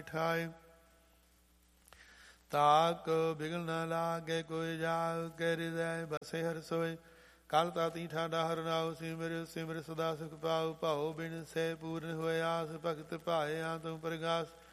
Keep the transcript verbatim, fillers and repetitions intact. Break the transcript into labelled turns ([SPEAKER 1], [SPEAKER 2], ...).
[SPEAKER 1] ਠਾਏ। ਤਾਕ ਬਿਗਲ ਨ ਲਾਗੇ ਕੋਈ ਜਾਗ ਕੇ ਹਿਰਦੈ ਬਸੇ ਹਰਿ ਸੋਇ। ਕਲ ਤਾਤੀ ਠਾਡਾ ਹਰਿ ਨਾਉ ਸਿਮਰਿ ਸਿਮਰਿ ਸਦਾ ਸੁਖ ਪਾਉ। ਭਾਉ ਬਿਨ ਸੇ ਪੂਰਨ ਹੋਇ ਆਸ ਭਗਤ ਭਾਏ ਆ ਤੁਮ ਪ੍ਰਗਾਸ।